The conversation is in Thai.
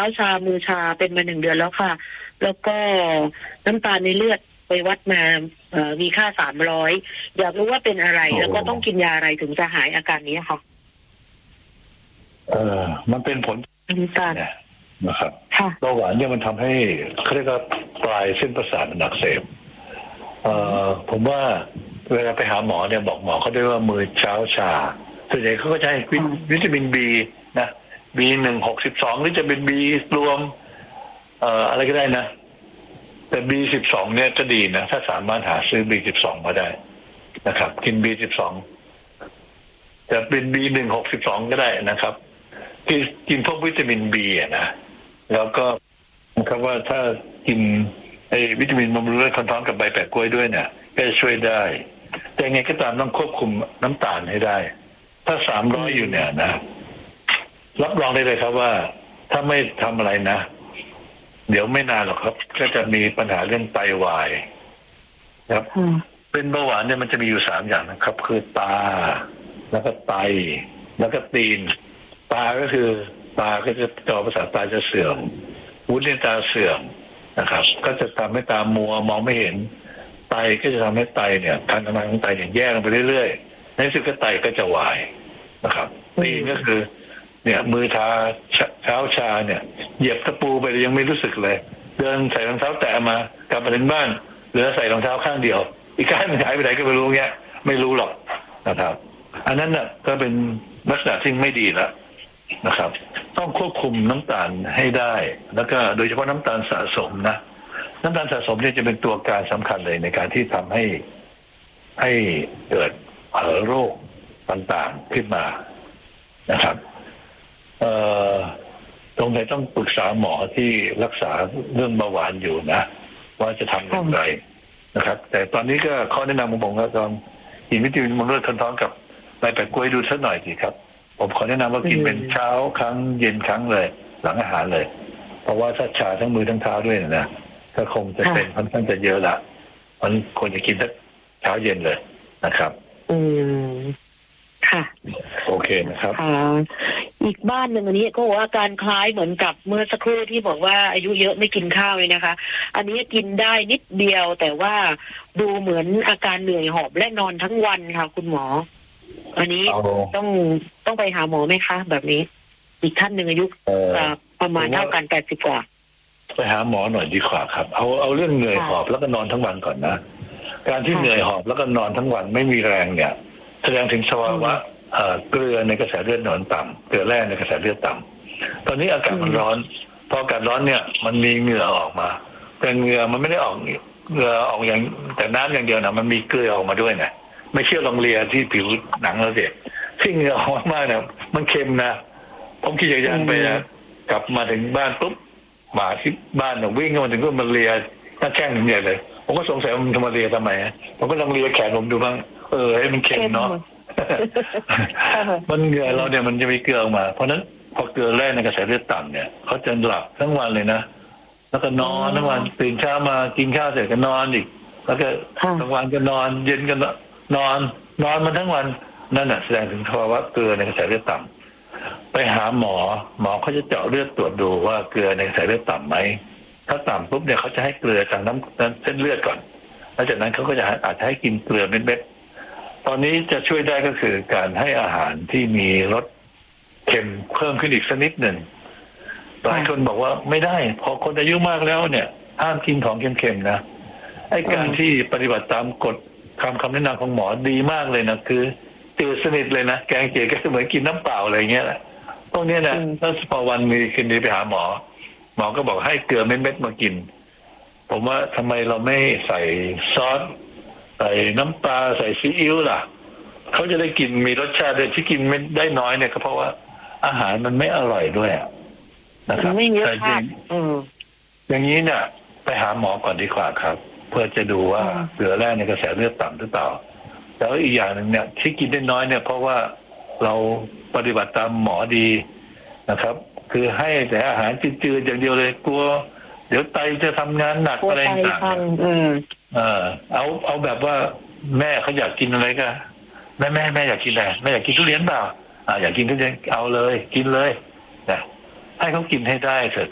าชามือชาเป็นมา1 เดือนแล้วค่ะแล้วก็น้ำตาลในเลือดไปวัดมามีค่า300อยากรู้ว่าเป็นอะไรแล้วก็ต้องกินยาอะไรถึงจะหายอาการนี้ค่ะมันเป็นผลน้ำตาลนะครับเบาหวานเนี่ยมันทำให้เขาเรียกว่าปลายเส้นประสาทมันอักเสบผมว่าเวลาไปหาหมอเนี่ยบอกหมอเขาด้วยว่ามือเช้าชาส่วนใหญ่เขาก็จะให้วิตามินบีนะ B1 62หรือจะเป็นบีรวมอะไรก็ได้นะแต่ B12 เนี่ยจะดีนะถ้าสามารถหาซื้อ B12 มาได้นะครับกิน B12 จะเป็น B1 62ก็ได้นะครับกินพวกวิตามินบีนะแล้วก็นะครับว่าถ้ากินวิตามินบำรุงเลือดคนท้องกับใบแปะกล้วยด้วยเนี่ยก็จะช่วยได้แต่ไงก็ตามต้องควบคุมน้ำตาลให้ได้ถ้า300อยู่เนี่ยนะรับรองได้เลยครับว่าถ้าไม่ทำอะไรนะเดี๋ยวไม่นานหรอกครับก็จะมีปัญหาเรื่องไตวายครับเป็นเบาหวานเนี่ยมันจะมีอยู่3อย่างนะครับคือตาแล้วก็ไตแล้วก็ตีนตาก็คือตาก็จะจอประสาทตาจะเสื่อมวุ้นในตาเสื่อมนะครับก็จะทำให้ตามัวมองไม่เห็นไตก็จะทำให้ไตเนี่ยการทำงานของไตเนี่ยแย่ลงไปเรื่อยๆในที่สุดก็ไตก็จะวายนะครับตีนก็คือเนี่ยมือเท้าชาเนี่ยเหยียบตะปูไปยังไม่รู้สึกเลยเดินใส่รองเท้าแตะมากลับมาถึงบ้านเหลือใส่รองเท้าข้างเดียวอีกข้างมันหายไปไหนก็ไม่รู้เงี้ยไม่รู้หรอกนะครับอันนั้นน่ะก็เป็นลักษณะที่ไม่ดีแล้วนะครับต้องควบคุมน้ำตาลให้ได้แล้วก็โดยเฉพาะน้ำตาลสะสมนะน้ำตาลสะสมเนี่ยจะเป็นตัวการสำคัญเลยในการที่ทำให้เกิดโรคต่างๆขึ้นมานะครับตรงไหนต้องปรึกษาหมอที่รักษาเรื่องเบาหวานอยู่นะว่าจะทำอย่างไรนะครับแต่ตอนนี้ก็ข้อแนะนำของผมก็ต้องกินวิตามินบำรุงเลือดคนท้องกับใบแปะกล้วยดูสักหน่อยสิครับผมขอแนะนำว่ากินเป็นเช้าครั้งเย็นครั้งเลยหลังอาหารเลยเพราะว่าถ้าชาทั้งมือทั้งเท้าด้วยนะก็คงจะเป็นค่อนข้างจะเยอะละมันควรจะกินสักเช้าเย็นเลยนะครับค่ะโอเคนะครับอีกบ้านหนึ่งอันนี้ก็บอกว่าอาการคล้ายเหมือนกับเมื่อสักครู่ที่บอกว่าอายุเยอะไม่กินข้าวเลยนะคะอันนี้กินได้นิดเดียวแต่ว่าดูเหมือนอาการเหนื่อยหอบและนอนทั้งวันค่ะคุณหมออันนี้ต้องไปหาหมอไหมคะแบบนี้อีกท่านหนึ่งอายุประมาณเท่ากัน80 กว่าไปหาหมอหน่อยดีกว่าครับเอาเรื่องเหนื่อยหอบแล้วก็นอนทั้งวันก่อนนะการที่เหนื่อยหอบแล้วก็นอนทั้งวันไม่มีแรงเนี่ยแสดงถึงภาวะเกลือในกระแสเลือดหนอนต่ำเกลือแร่ในกระแสเลือดต่ำตอนนี้อากาศมันร้อนพออากาศร้อนเนี่ยมันมีเหงื่อออกมาแต่เหงื่อมันไม่ได้ออกเหงื่อออกอย่างแต่น้ำอย่างเดียวนะมันมีเกลือออกมาด้วยนะไม่เชื่อลองเลียที่ผิวหนังเราเด็กที่เหงื่อออกมากเนี่ยมันเค็มนะผมขี่จักรยานไปนะกลับมาถึงบ้านปุ๊บหมาที่บ้านวิ่งเข้ามาถึงก็มาเลียหน้าแข้งถึงใหญ่เลยผมก็สงสัยมันมาเลียทำไมผมก็ลองเลียแขนผมดูบ้างให้มันเค็มเนาะมันเหงื่อเราเนี่ยมันจะมีเกลือออกมาเพราะนั้นพอเกลือแร่ในกระแสเลือดต่ำเนี่ยเขาจะหลับทั้งวันเลยนะแล้วก็นอนทั้งวันตื่นเช้ามากินข้าวเสร็จก็นอนอีกแล้วก็กลางวันก็นอนเย็นก็นอนมันทั้งวันนั่นแสดงถึงภาวะเกลือในกระแสเลือดต่ำไปหาหมอเขาจะเจาะเลือดตรวจดูว่าเกลือในกระแสเลือดต่ำไหมถ้าต่ำปุ๊บเนี่ยเขาจะให้เกลือจากน้ำเส้นเลือดก่อนแล้วจากนั้นเขาก็จะอาจจะให้กินเกลือเม็ดตอนนี้จะช่วยได้ก็คือการให้อาหารที่มีรสเค็มเพิ่มขึ้นอีกสักนิดหนึ่งหลายคนบอกว่าไม่ได้พอคนอายุมากแล้วเนี่ยห้ามกินของเค็มๆนะไอ้การที่ปฏิบัติตามกฎคำแนะนำของหมอดีมากเลยนะคือจืดสนิทเลยนะแกงเจียวก็เหมือนกินน้ำเปล่าอะไรเงี้ยแหละพวกนี้นะถ้าพอวันมีคืนนี้ไปหาหมอก็บอกให้เกลือเม็ดๆมากินผมว่าทำไมเราไม่ใส่ซอสใส่น้ำปลาใส่ซีอิ๊วล่ะเขาจะได้กินมีรสชาติเลยที่กินไม่ได้น้อยเนี่ยก็เพราะว่าอาหารมันไม่อร่อยด้วยนะครับแต่อย่างนี้เนี่ยไปหาหมอก่อนดีกว่าครับเพื่อจะดูว่าเกลือแร่ในกระแสเลือดต่ำหรือเปล่าแล้วอีกอย่างหนึ่งเนี่ยที่กินได้น้อยเนี่ยเพราะว่าเราปฏิบัติตามหมอดีนะครับคือให้แต่อาหารจืดๆอย่างเดียวเลยกลัวเดี๋ยวไตจะทำงานหนักอะไรต่างๆเอาแบบว่าแม่เขาอยากกินอะไรก็แม่อยากกินอะไรแม่อยากกินทุเรียนเปล่าอยากกินทุเรียนเอาเลยกินเลยนะให้เขากินให้ได้เถอะ